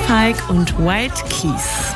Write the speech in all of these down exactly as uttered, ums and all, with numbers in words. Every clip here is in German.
Spike und White Keys.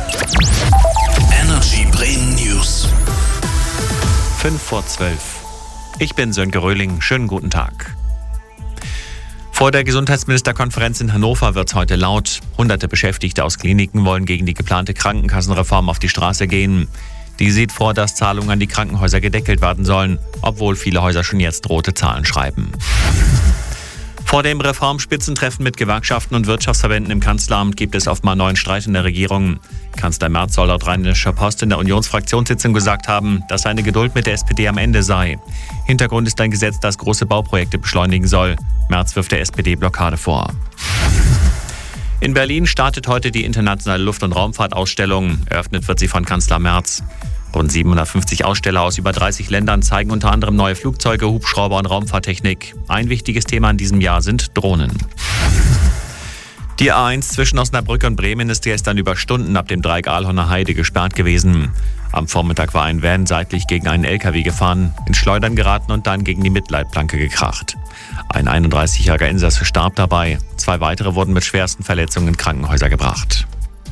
Energy Bremen News. fünf vor zwölf. Ich bin Sönke Röhling. Schönen guten Tag. Vor der Gesundheitsministerkonferenz in Hannover wird es heute laut. Hunderte Beschäftigte aus Kliniken wollen gegen die geplante Krankenkassenreform auf die Straße gehen. Die sieht vor, dass Zahlungen an die Krankenhäuser gedeckelt werden sollen, obwohl viele Häuser schon jetzt rote Zahlen schreiben. Vor dem Reformspitzentreffen mit Gewerkschaften und Wirtschaftsverbänden im Kanzleramt gibt es offenbar neuen Streit in der Regierung. Kanzler Merz soll laut Rheinischer Post in der Unionsfraktionssitzung gesagt haben, dass seine Geduld mit der S P D am Ende sei. Hintergrund ist ein Gesetz, das große Bauprojekte beschleunigen soll. Merz wirft der S P D Blockade vor. In Berlin startet heute die internationale Luft- und Raumfahrtausstellung. Eröffnet wird sie von Kanzler Merz. Rund siebenhundertfünfzig Aussteller aus über dreißig Ländern zeigen unter anderem neue Flugzeuge, Hubschrauber und Raumfahrttechnik. Ein wichtiges Thema in diesem Jahr sind Drohnen. Die A eins zwischen Osnabrück und Bremen ist gestern über Stunden ab dem Dreieck Ahlhorner Heide gesperrt gewesen. Am Vormittag war ein Van seitlich gegen einen L K W gefahren, ins Schleudern geraten und dann gegen die Mittelleitplanke gekracht. Ein einunddreißigjähriger Insasse starb dabei. Zwei weitere wurden mit schwersten Verletzungen in Krankenhäuser gebracht.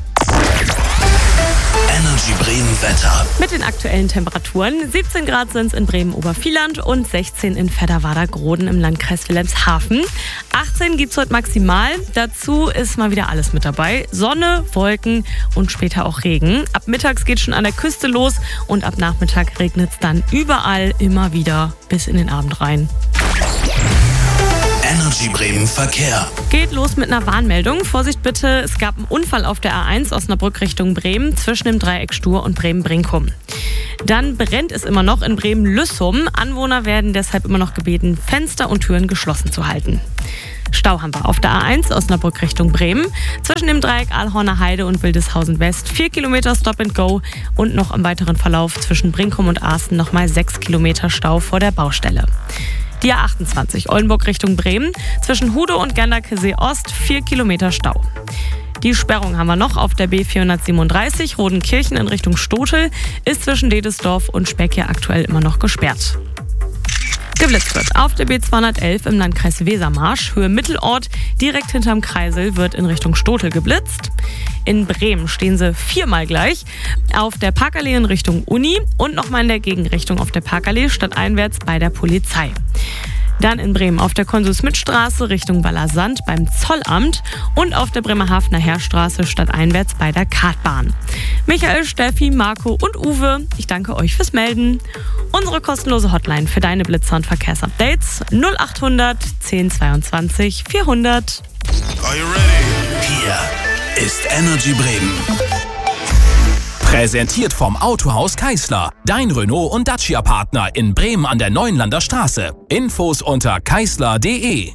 Energy Bremen Wetter. Mit den aktuellen Temperaturen. siebzehn Grad sind es in Bremen-Obervieland und sechzehn in Fedderwader-Groden im Landkreis Wilhelmshaven. achtzehn gibt es heute maximal. Dazu ist mal wieder alles mit dabei. Sonne, Wolken und später auch Regen. Ab mittags geht schon an der Küste los und ab Nachmittag regnet es dann überall immer wieder bis in den Abend rein. Energy Bremen Verkehr. Geht los mit einer Warnmeldung. Vorsicht bitte, es gab einen Unfall auf der A eins Osnabrück Richtung Bremen zwischen dem Dreieck Stur und Bremen-Brinkum. Dann brennt es immer noch in Bremen-Lüssum. Anwohner werden deshalb immer noch gebeten, Fenster und Türen geschlossen zu halten. Stau haben wir auf der A eins Osnabrück Richtung Bremen. Zwischen dem Dreieck Ahlhorner Heide und Wildeshausen West vier Kilometer Stop and Go und noch im weiteren Verlauf zwischen Brinkum und Asten nochmal sechs Kilometer Stau vor der Baustelle. Die A achtundzwanzig Oldenburg Richtung Bremen, zwischen Hude und Genderkesee Ost vier Kilometer Stau. Die Sperrung haben wir noch auf der B vierhundertsiebenunddreißig Rodenkirchen in Richtung Stotel, ist zwischen Dedesdorf und Speck hier aktuell immer noch gesperrt. Geblitzt wird auf der B zweihundertelf im Landkreis Wesermarsch, Höhe Mittelort, direkt hinterm Kreisel wird in Richtung Stotel geblitzt. In Bremen stehen sie viermal gleich. Auf der Parkallee in Richtung Uni und nochmal in der Gegenrichtung auf der Parkallee stadteinwärts bei der Polizei. Dann in Bremen auf der Konsul-Smith-Straße Richtung Wallersand beim Zollamt und auf der Bremerhavener Heerstraße stadteinwärts bei der Kartbahn. Michael, Steffi, Marco und Uwe, ich danke euch fürs Melden. Unsere kostenlose Hotline für deine Blitzer- und Verkehrsupdates null achthundert zehn zweiundzwanzig vierhundert. Are you ready? Hier ist Energy Bremen. Präsentiert vom Autohaus Keisler. Dein Renault- und Dacia-Partner in Bremen an der Neuenlander Straße. Infos unter keisler punkt de.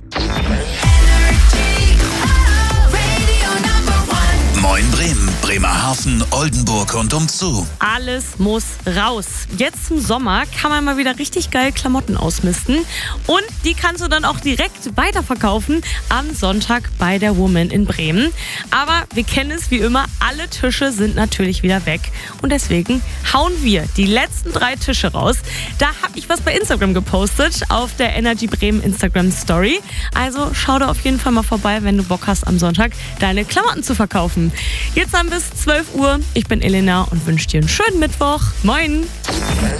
Moin Bremen, Bremerhaven, Oldenburg und umzu. Alles muss raus. Jetzt zum Sommer kann man mal wieder richtig geil Klamotten ausmisten. Und die kannst du dann auch direkt weiterverkaufen am Sonntag bei der Woman in Bremen. Aber wir kennen es wie immer, alle Tische sind natürlich wieder weg. Und deswegen hauen wir die letzten drei Tische raus. Da habe ich was bei Instagram gepostet, auf der Energy Bremen Instagram Story. Also schau da auf jeden Fall mal vorbei, wenn du Bock hast, am Sonntag deine Klamotten zu verkaufen. Jetzt haben wir bis zwölf Uhr. Ich bin Elena und wünsche dir einen schönen Mittwoch. Moin!